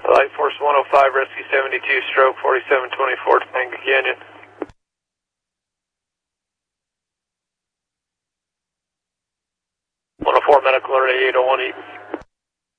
Light Force 105, Rescue 72, stroke 4724, Topanga Canyon. 104, medical alert 8801 Eaton.